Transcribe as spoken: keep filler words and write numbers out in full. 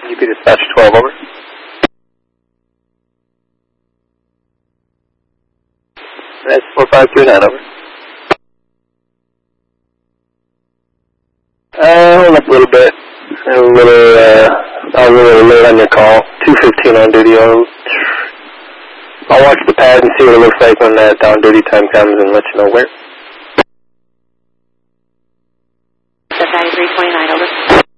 U P dispatch twelve, over. That's four five three nine, over. Uh, hold up a little bit. A little, uh, I was a little late on your call. two fifteen on duty. I'll, I'll watch the pad and see what it looks like when that down duty time comes and let you know where. ninety-three twenty-nine, over.